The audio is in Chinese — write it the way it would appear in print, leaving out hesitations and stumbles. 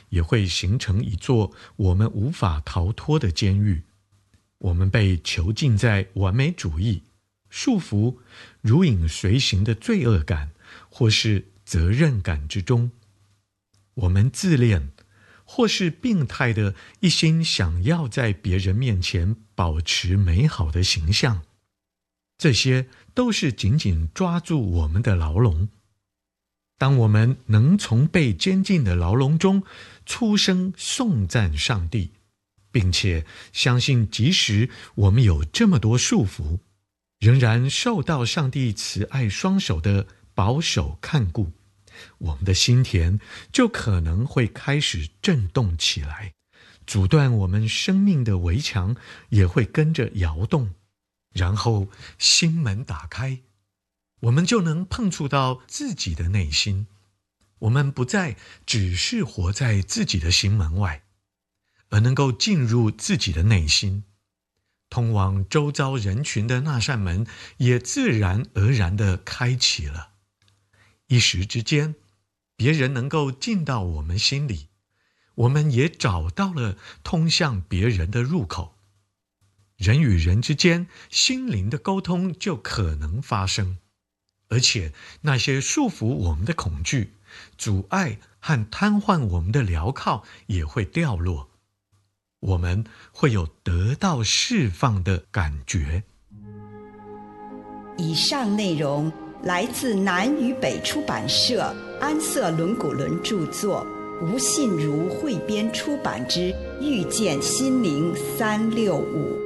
也会形成一座我们无法逃脱的监狱。我们被囚禁在完美主义、束缚、如影随形的罪恶感或是责任感之中。我们自恋，或是病态的一心想要在别人面前保持美好的形象。这些都是紧紧抓住我们的牢笼。当我们能从被监禁的牢笼中出声颂赞上帝，并且相信即使我们有这么多束缚，仍然受到上帝慈爱双手的保守看顾，我们的心田就可能会开始震动起来，阻断我们生命的围墙也会跟着摇动，然后心门打开，我们就能碰触到自己的内心。我们不再只是活在自己的心门外，而能够进入自己的内心，通往周遭人群的那扇门也自然而然地开启了。一时之间，别人能够进到我们心里，我们也找到了通向别人的入口。人与人之间心灵的沟通就可能发生，而且那些束缚我们的恐惧、阻碍和瘫痪我们的镣铐也会掉落，我们会有得到释放的感觉。 以上内容来自南与北出版社安瑟伦古伦著作，吴信如汇编出版之《遇见心灵365》。